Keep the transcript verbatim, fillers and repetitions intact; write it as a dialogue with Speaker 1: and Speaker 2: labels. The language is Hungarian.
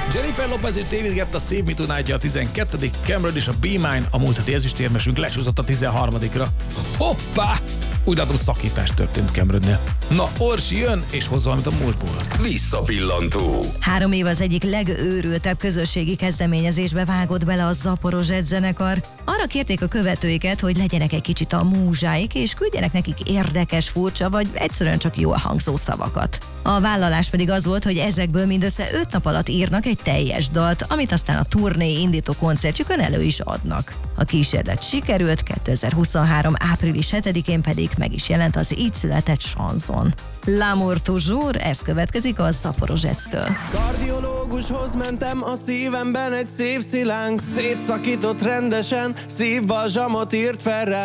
Speaker 1: Jennifer Lopez és David Guetta Save Me Tonight-ja a tizenkettedik Cameron és a Be Mine, a múlt heti ezüstérmesünk lesúszott a tizenharmadikra Hoppá! Úgy látom, szakítás történt Cameronnél. Na, Orsi jön, és hoz valamit a múltból.
Speaker 2: Visszapillantó.
Speaker 3: Három év az egyik legőrültebb közösségi kezdeményezésbe vágott bele a Zaporozsec zenekar. Arra kérték a követőiket, hogy legyenek egy kicsit a múzsáik, és küldjenek nekik érdekes, furcsa, vagy egyszerűen csak jól hangzó szavakat. A vállalás pedig az volt, hogy ezekből mindössze öt nap alatt írnak egy teljes dalt, amit aztán a turné indító koncertjükön elő is adnak. A kísérlet sikerült, kétezer-huszonhárom április hetedikén pedig meg is jelent az így született chanson. L'amour toujours, ez következik a Zaporozsectől.
Speaker 4: Kardiológushoz mentem, a szívemben egy szívszilánk szétszakított rendesen, szívbalzsamot írt fel rá.